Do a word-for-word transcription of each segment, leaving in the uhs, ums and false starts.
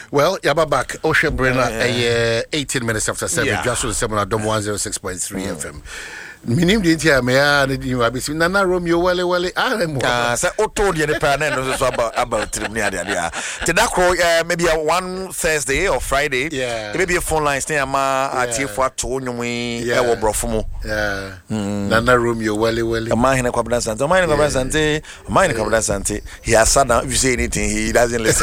Well, Yaba back. Ocean Brenner, uh, eighteen minutes after seven. Yeah. Just on seven at Dom one oh six point three mm. F M. Minim di ntia me ya ne di wa bisi Nana Romeo wale wale aremo ah say oto di ne pa na no so about about trim ni ade ade te da kro maybe a one Thursday or Friday yeah. maybe a phone line stay ama atiefo ato nwum e wo brofo mu yeah Nana Romeo wale wale ama hene kwabda sante ama hene kwabda sante ama hene kwabda sante he has sat down. If you say anything he doesn't listen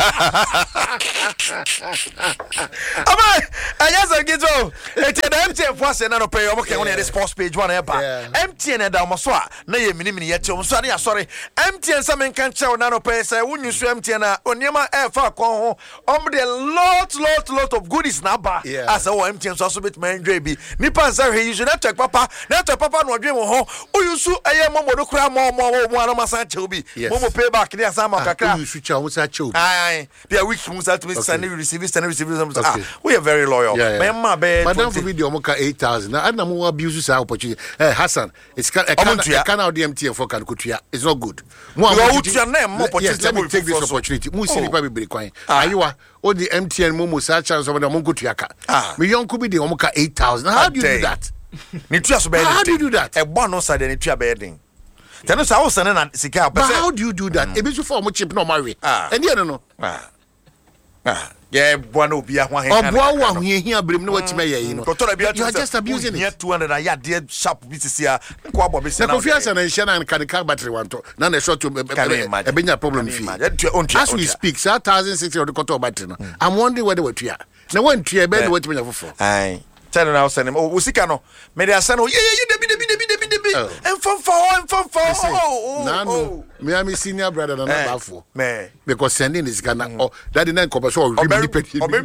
ama ayasa gito e te da M T N for say na no pay omo ke won e sports page one eba M T N da omoso a na ye mini mini ye te omoso na ya sorry M T N sa men kan che na no pay say wonyu so M T N na oniema e fa kon ho om de lot lot lot of goodies na ba as o M T N so so bit man dwe bi ni pan say he use network papa network papa no dwe mo ho o yusu eye momo do kra mo mo mo ano masan che obi momo pay back ni asa ma kakra o yusu cha o sa che obi ai they are weak mo sa to send receive send receive ah we are very loyal my ma be madam for video mo ka eight thousand na na mo abuse sa opportunity eh Hassan it's can can out the M T N for can kutua it's not good mo kutua na mo opportunity let me take this opportunity mo see nipa be kwan ayiwa o the M T N mo mo sa chance of na mo kutua ka me yonku bi de mo ka eight thousand how do you do that ni tua so be how do you do that e bo no side ni tua be den tell so how send na sika but how do you do that e be so for mo chip no marry and you no ah ah yeah, one obi a hwan hen. Obo wa hwan hin abrem na watime ye yi no. You are just abusing it. Here two hundred ya dey sharp bisi a nko abo bisi na. Na confiance na nhia na kan car battery wanto. Na na short to e benya problem fi. As we speak, one thousand six hundred koto battery no. I'm wondering whether we tua. Na wan tua be na watime ya fofo. Ai. Tell now send him. Oh, usika no. Me dey send oh yeah yeah debi debi debi debi debi. En fon fo en fon fo. Oh. Na no. Me am senior brother na na bafo. Me. Because sending is Ghana oh that the nine come so really petty. What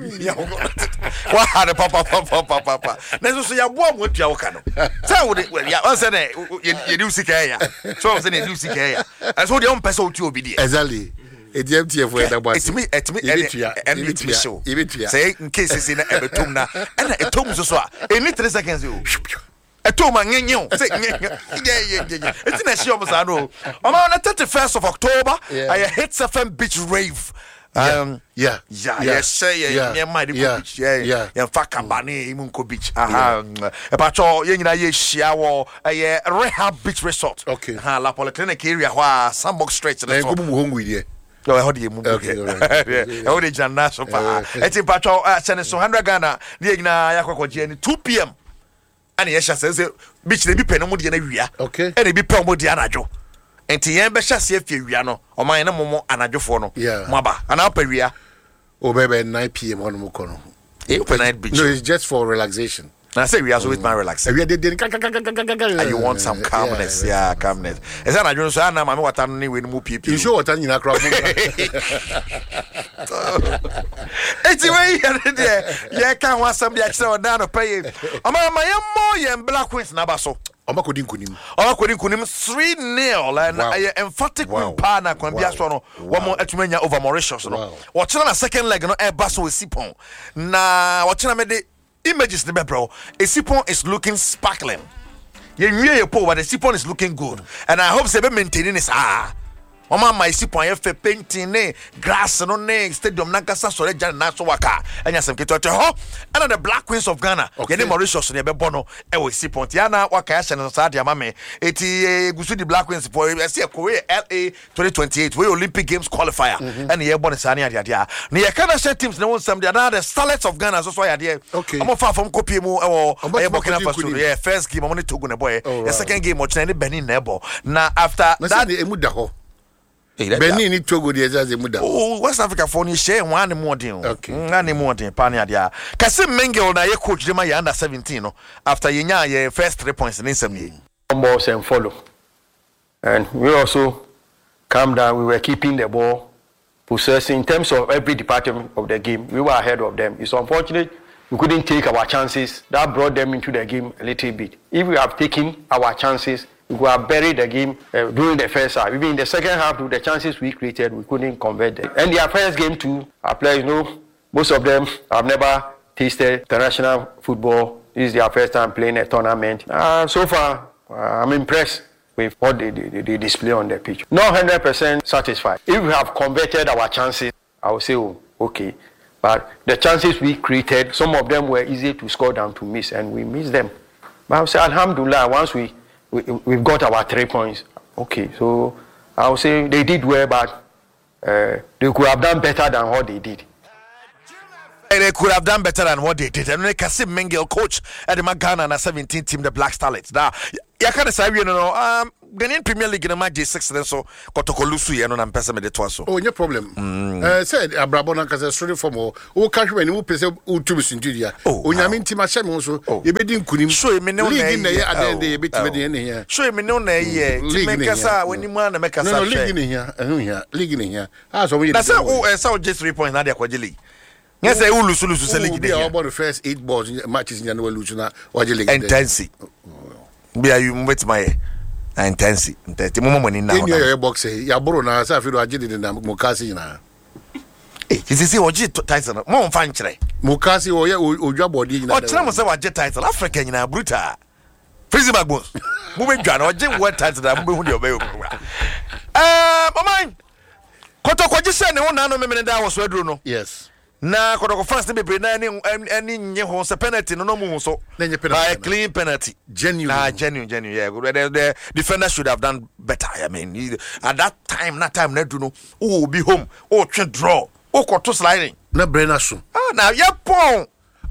had papa papa papa papa. Na so ya boa mo tua wo ka no. Say we ya o say na ye do sika ya. So say na do sika ya. And so the on person tua obi there. Exactly. E D M T F for that boy. It's me it's me and it me show. Say in case say na ebetum na and etom so so a any three seconds you. Etom ngenyo say ngenyo. Yeah yeah yeah. It's na show us no. On the thirty-first of October I hit F M Beach Rave. Um yeah yeah yeah say yeah yeah my beach yeah yeah faka bani imunko beach aha e pa cho ye nyina ye hia wo eh Rehab Beach Resort okay ha la polyclinic area wa Sandbox Stretch na so go bu hongu there no I heard you move okay yeah how dey janna so pa e pa cho send so one hundred Ghana ye nyina yakwakoje ni two p m ani ye hia say beach dey bi pe no mo de na wia okay e dey bi pe mo de anajo enti yen be hia se afie wia no o man na momo anadwofo no mo aba ana pa wia o bebe nine p m on mo kono e open night beach no it's just for relaxation. And I say we are always man relaxing. We are and you want some calmness, yeah, yeah calmness. Is that I don't say na mama water ni we mu pipi. You show water ni na crowd. It's way there. Yeah, can want somebody actually down to pay. Ama ma yam mo yam Black Queens na ba so. Oma kodin kunim. Oma kodin kunim three nil and I emphatic win pa na kwambia so no. One more etumenya over Mauritius no. Watch na second leg no e ba so we sipon. Na watch na me de images the bro. A sipon is looking sparkling. You know your po, but the sipon is looking good, and I hope they be maintaining this. Ah, Mama, my sipon ye fe painting ne grass no ne stadium na kasa sore jan na so waka. Anya sem keto to ho. And the Black Queens of Ghana. Ye ne Mauritius ne be bono e we sipon. Ya na waka ya channel sa dia mame. Eti gusu di Black Queens for e se Korea L A twenty twenty-eight we Olympic Games qualifier. And ye bono sa ne dia dia. Ne ye kana share teams ne won some dia na the Starlets of Ghana so so ya dia. Omo fa from kopie mu e wo e Burkina Faso. Yeah, first game omo ne Togo ne boy. The second game omo ne Benin ne bo. Na after that e mu da ho. Benin ni Togo de ezaze muda. Oh, West Africa for ni share one more din. Okay. One more din pa ni adia. Kase Mengel na ye coach dem ya under seventeen no. After ye nya ye first three points in nsem. Balls and follow. And we also calm down. We were keeping the ball possessing in terms of every department of the game. We were ahead of them. It's unfortunate we couldn't take our chances. That brought them into the game a little bit. If we have taken our chances, we could have buried the game uh, during the first half. Even in the second half, with the chances we created, we couldn't convert them. And their first game too, our players, you know, most of them have never tasted international football. This is their first time playing a tournament. Uh, so far, uh, I'm impressed with what they, they, they display on the pitch. Not one hundred percent satisfied. If we have converted our chances, I would say, oh, okay. But the chances we created, some of them were easy to score than to miss, and we missed them. But I would say, alhamdulillah, once we, we, we've got our three points, okay, so I would say they did well, but uh, they could have done better than what they did. They could have done better than what they did. And Kasim Mengel, coach at the Ghana and seventeen team, the Black Starlets. Now, you can't say, you know, um, Ghanaian Premier League in the match six, then so Kotokolusu, you know, and Pesa de Twaso. Oh, no problem. Uh, said Abrabona Casa Story for more. Oh, catch when you pay Utubus in Julia. Oh, Unyamin Timashem also. You bedding Kunim. Show me no league in the end, they bit in here. Show me no nay, league in Casa when you want to make us a league in here, and here, league in here. As we that's how I saw just three points, Nadia Quadili. Yes, I will lose to select about the first eight balls matches in January Lucina or Jelly. Intensity. Be you with my intensity. The moment in your box, Yaborona, Safi, I did it in Mukasi. It is a J title, more fine. Mukasi or your body. Or Tramos of Jet title, African in a bruta. Freezing my bones. Moving John or Jim what title I'm going to obey. Uh, my Kotoko just said no, no, no, that was Wedruno. Yes. Na Kotoko fans be bring any any nye se penalty no no mu so by a clean penalty genuine ah genuine genuine yeah the, the defender should have done better. I mean he, at that time that time na do no oh be home oh try draw oh koto sliding na brain so ah now ya pon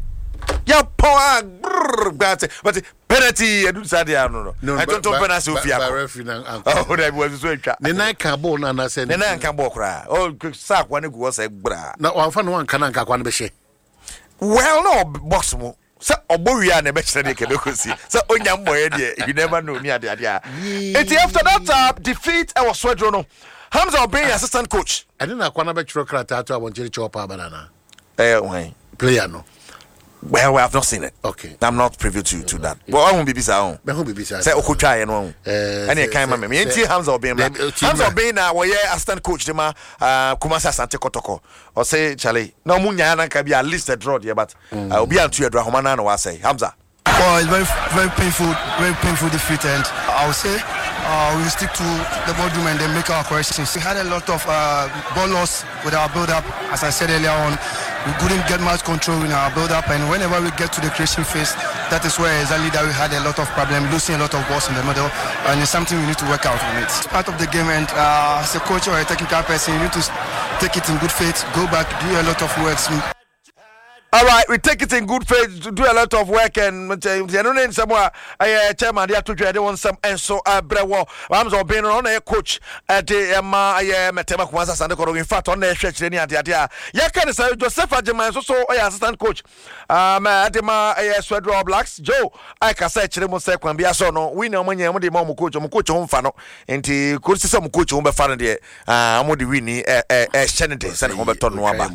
ya pon but but penalty edu say there no no I don't know penalty ofia oh that was so twa ne nan kan ball na na say ne nan kan ball kra oh sack one go say gbra na wan fa no wan kan kan kwa no be she well no box mo say obowia na be kire de ke be kosi say onyam boy de you never know me ade ade it after that uh, defeat I was Swedro no Hamza Obey assistant coach I didn't akwa na be kire kra tato I want to chop banana eh why player no. Well, we have not seen it. Okay. I'm not privy to, to that. But I won't be busy. I won't be busy. Say, Okucha, and one. Any kind of me. Ain't Hamza Obey. Hamza Obey now, where assistant coach, Dema, uh, Kumasa Sante Kotoko. Or say, Charlie, no Munya can be at least a draw, yeah, but I'll be on to your Drahomana, no, I say, Hamza. Well, it's very, very painful, very painful defeat, and I would say uh, we stick to the boardroom and then make our corrections. We had a lot of uh, ball loss with our build-up, as I said earlier on. We couldn't get much control in our build-up, and whenever we get to the creation phase, that is where exactly that we had a lot of problem, losing a lot of balls in the middle, and it's something we need to work out on it. It's part of the game, and uh, as a coach or a technical person, you need to take it in good faith, go back, do a lot of works. All right, we take it in good faith to do a lot of work, and you know, somewhere I chairman there to do they want some and so uh brewo I'm so being on a coach at the ma I metema kwanza sande ko in fact on the church ni ade ade ya can say Joseph Ajeman so so assistant coach um adema I Swedro Blacks Joe I can say chire mo say kwan bia so no we na omanya mo de mo coach mo coach ho mfa no enti coach say mo coach ho be fa no de ah mo de win e e shenede say ho be to no aba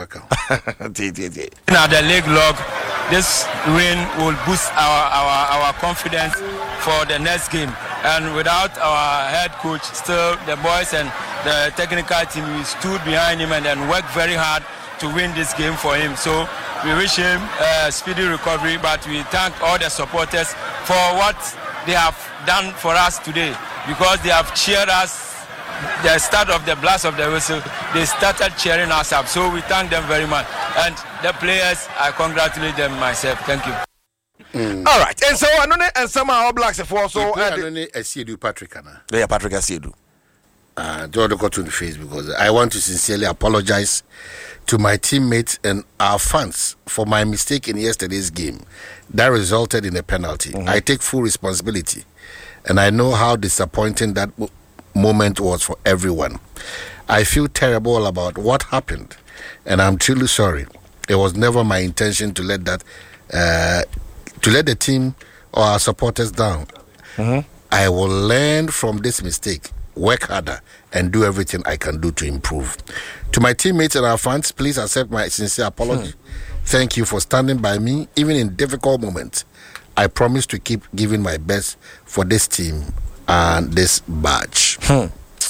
ti ti ti. Now the league log, this win will boost our, our, our confidence for the next game. And without our head coach, still the boys and the technical team, we stood behind him and then worked very hard to win this game for him. So we wish him a speedy recovery, but we thank all the supporters for what they have done for us today, because they have cheered us. The start of the blast of the whistle, they started cheering us up. So we thank them very much. And the players, I congratulate them myself. Thank you. Mm. All right. And so, I know, and some of our blacks for so. I don't know, Asiedu Patrick. Yeah, Patrick Asiedu. Uh, don't go to the face because I want to sincerely apologize to my teammates and our fans for my mistake in yesterday's game that resulted in a penalty. Mm-hmm. I take full responsibility, and I know how disappointing that moment was for everyone. I feel terrible about what happened, and I'm truly sorry. It was never my intention to let that uh, to let the team or our supporters down. Mm-hmm. I will learn from this mistake, work harder, and do everything I can do to improve. To my teammates and our fans, please accept my sincere apology. Hmm. Thank you for standing by me, even in difficult moments. I promise to keep giving my best for this team and this badge. Hmm.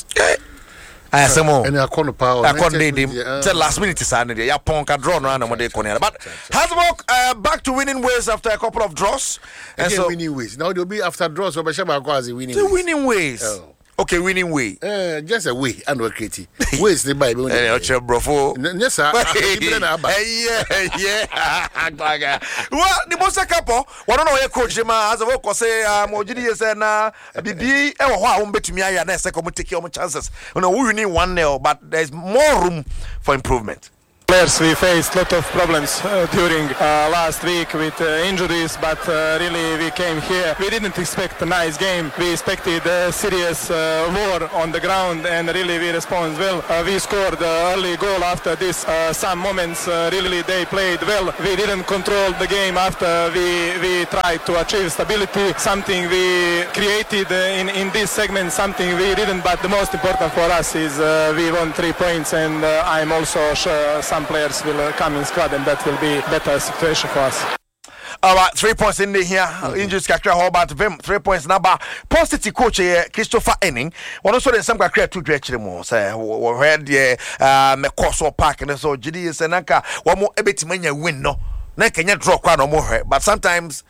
I say more. And I call the power. I call the last minute is on there. Ya ponka draw no na mo dey konya. But Hasbrook uh, back to winning ways after a couple of draws. And so winning ways. Now they'll be after draws so be sure as winning. The winning ways. Oh. Okay, winning way. Uh, just a way, and what creative. Way is the Bible. Eh, bravo. Yes, sir. Yeah, yeah. Well, the most couple, one of our coach, as a worker say, um, Ojidi said, na, Bibi, ever who bet to me, I and second take your chances. You know, we need one nil, but there's more room for improvement. Players, we faced a lot of problems uh, during uh, last week with uh, injuries, but uh, really we came here. We didn't expect a nice game. We expected a serious uh, war on the ground, and really we responded well. Uh, we scored the early goal after this. Uh, some moments uh, really they played well. We didn't control the game after we, we tried to achieve stability. Something we created uh, in, in this segment, something we didn't, but the most important for us is uh, we won three points, and uh, I'm also sure some players will uh, come in squad, and that will be better situation for us. All right, three points in the here. Mm-hmm. Injuries kakra how about Vim? Three points number. Positive coach here, Christopher Enning. One also the some kakra two actually more. Say we heard the uh Mekoso Park and so G D S and Naka. One more ebetimanya win no. Na Kenya draw kwa no more. But sometimes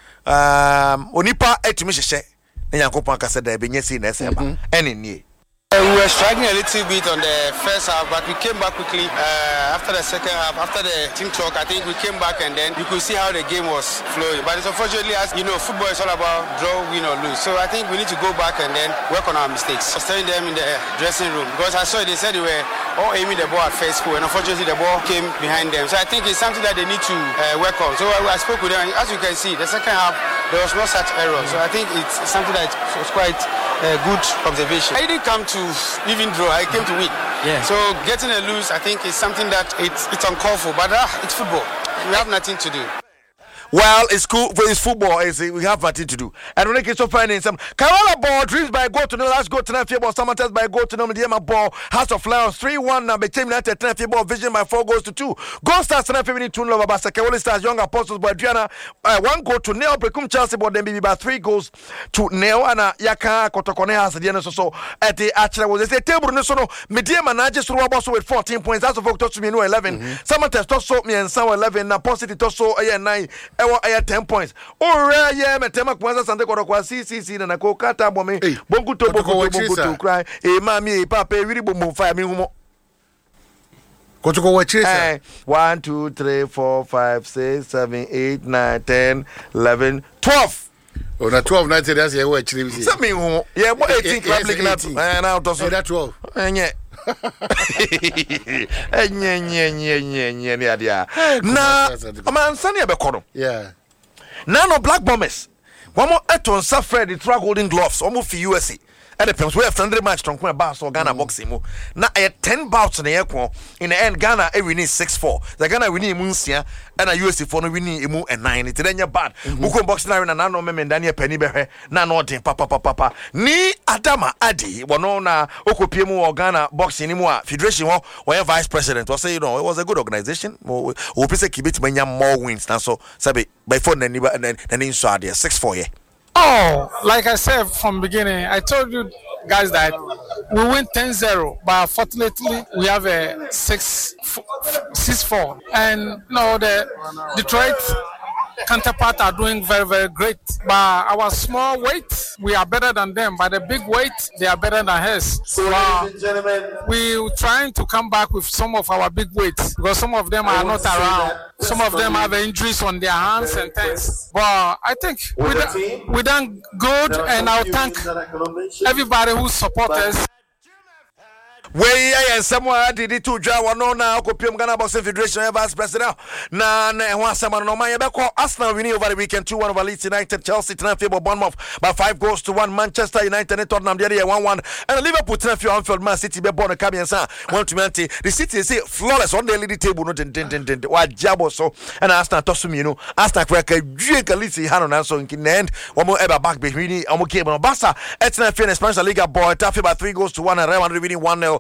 um onipa etimishe. Na Yankopon ka said there be nyesi na sema. Enning ni. Uh, we were struggling a little bit on the first half, but we came back quickly uh, after the second half. After the team talk, I think we came back and then you could see how the game was flowing. But it's unfortunately, as you know, football is all about draw, win or lose. So I think we need to go back and then work on our mistakes. I was telling them in the dressing room because I saw they said they were all aiming the ball at first goal, and unfortunately the ball came behind them. So I think it's something that they need to uh, work on. So I, I spoke with them. As you can see, the second half there was no such error. So I think it's something that was quite a uh, good observation. I didn't come to even draw, I came to win. Yeah. So getting a lose, I think, is something that it's it's uncalled for. But uh, it's football. We have nothing to do. Well, it's cool. It's football. It's, we have nothing to do. And when it gets to finding some Kerala ball, dreams by go to the last go to the football. Someone tells by go to the Mediama ball. House of Lions three one. Now became United ten football vision by four goals to two. Goal stars and F two over Basaka. Kerala stars young apostles by Adriana. Uh, one goal to Neo Becum Chelsea, but then be by three goals to Neo and Yaka Kotokone has the end. So at the actual was a table. No, so no Mediama Najas Roboso with fourteen points. That's of October to me no eleven. Someone tells Tosso me and some eleven. Now positive Tosso a nine. I had ten points. Oh, rare, yeah, Matema Kwanza Santa Korokwa, C C C, and a Kokata Bome, Bonguto Bonguto cry, a mammy, papa, really boom, five minutes. Go to go watch it. One, two, three, four, five, six, seven, eight, nine, ten, eleven, twelve. Oh, na twelve, nineteen, that's your watch. Something, yeah, what eighteen club league and out of that twelve. And yet. Now, a man, Sunny Abekono. Yeah. Now, no Black Bombers. One more Eton suffered the track holding gloves, almost for U S A. At the Pimps, we have hundred match from Bass or Ghana boxing. Now, I had ten bouts in the air. In the end, Ghana, we need six four. The Ghana, we need Munsia, and a U S A for we need Emu and nine. It's then you're bad. Muko boxing, and I know Mem and Daniel Penny Behe, Nano, Papa, Papa, Papa. Ni Adama Adi, Wanona, Okopiemu or Ghana boxing anymore. Federation, where vice president was say, you know, it was a good organization. We say keep it when you more wins. And so, Sabi, by phone and then in Saudi, six four, yeah. Oh, like I said from the beginning, I told you guys that we win ten zero, but fortunately we have a six four. And you know, the Detroit counterpart are doing very, very great. But our small weight, we are better than them. But the big weight, they are better than us. So uh, we're trying to come back with some of our big weights because some of them are not around. Some of them have injuries on their hands and things. But I think we done, we done good, and I'll thank everybody who support us. Where and someone did it to Jawa no now Copium Ghana Boxing Federation vice president. Na na one someone no my call Arsenal winning over the weekend two one over Leeds United, Chelsea ten favor Bournemouth by five goals to one, Manchester United and Tottenham the other one one, and Liverpool ten for Anfield, Man City be born a Cabian San one to twenty. The City say flawless on the leading table no den den den den wa jabo so and Arsenal tosum you know Arsenal kweka dwieka Leeds Hano na so in end one more ever back be really omo game no Barca Etna finish Spanish Liga boy tough by three goals to one and Real Madrid winning one nil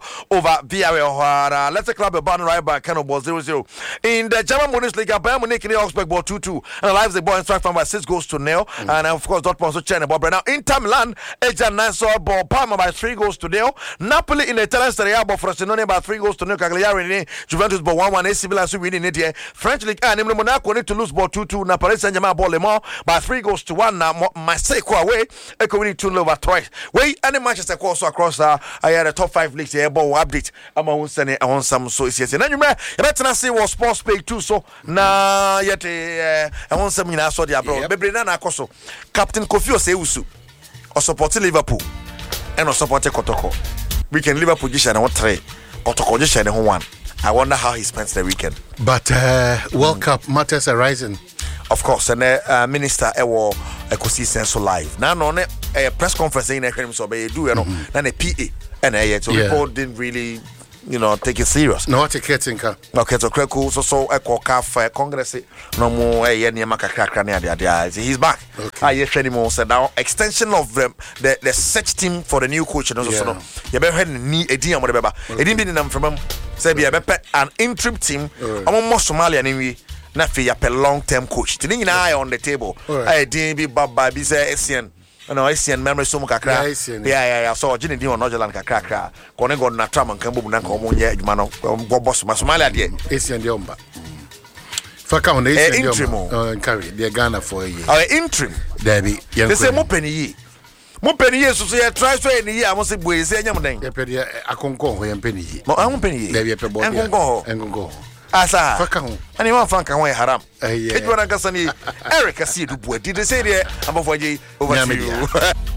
over Villarreal. Let's Club Urban right by Kano ball zero zero. In the German Bundesliga, Bayern Munich in Augsburg ball two two. And Leipzig ball in strike from by six goals to nil. Mm. And of course, Dortmund also churning ball. Now, Inter Milan, Ejan Nassau ball Parma by three goals to nil. Napoli in the Italian Serie A ball Frosinone by three goals to nil. Cagliari Juventus ball one one. A C Milan winning it here. French League and Monaco need to lose ball two two. Now, Paris Saint-Germain ball Le Mans by three goals to one. Now, Marseille away. Echo winning two over twice. Way and Manchester also across uh, I had a top five leagues here. Ball update. I'm on Sunday. I want some so it's yes. And then you may better say was sports pay too. So now yet I want some in our sorry abroad. Baby Nana Koso. Captain Kofi Oseusu or support Liverpool and or support Kotoko. We can Liverpool position and three. Kotoko just share the one. I wonder how he spends the weekend. But uh, World mm. Cup matters arising. Of course, and uh, Minister Ewo Ekosi Senso live. Now, no, a press conference in a so they do, you know, and a P A and a so yeah. People didn't really, you know, take it serious. No, what a Ketinka. Okay, so Kreku, so so a Coca Congress, no more a Yamaka. He's back. I yet anymore said now extension of the the, the search team for the new coach and also yeah. So you better need a deal, whatever. It didn't be them from him. Say be an interim team. I'm more Somalian anyway. Na fe ya pe long term coach tini nyina eye on the table I din bi baba bi say Asian no Asian memory so kakra yeah yeah yeah so gini din on Nojeland kakra kakra kone god na tram nkan bobu na nkan omo nye adwuma no go boss ma Somalia de Asian de omba faka on Asian de omba carry the Ghana for a year our interim there be they say mo penny yi mo penny yi so so ya try so any yi am say boy say nyam den e pe de akonko ho ya penny yi mo am penny yi there be pe bo engongo engongo Asa, Fakao, and you want Fanka way haram. It was a Eric, I see you do. Did they say there? I'm over you over to you.